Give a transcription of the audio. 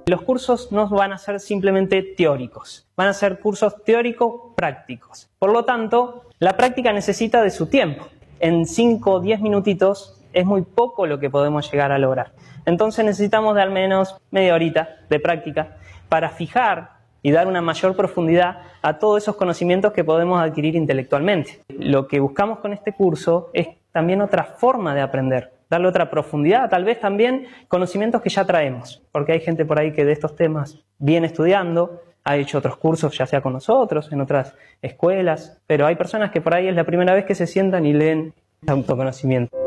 Los cursos no van a ser simplemente teóricos, van a ser cursos teóricos prácticos. Por lo tanto, la práctica necesita de su tiempo. En 5 o 10 minutitos es muy poco lo que podemos llegar a lograr. Entonces necesitamos de al menos media horita de práctica para fijar y dar una mayor profundidad a todos esos conocimientos que podemos adquirir intelectualmente. Lo que buscamos con este curso es también otra forma de aprender, darle otra profundidad, tal vez también conocimientos que ya traemos, porque hay gente por ahí que de estos temas viene estudiando, ha hecho otros cursos ya sea con nosotros, en otras escuelas, pero hay personas que por ahí es la primera vez que se sientan y leen autoconocimiento.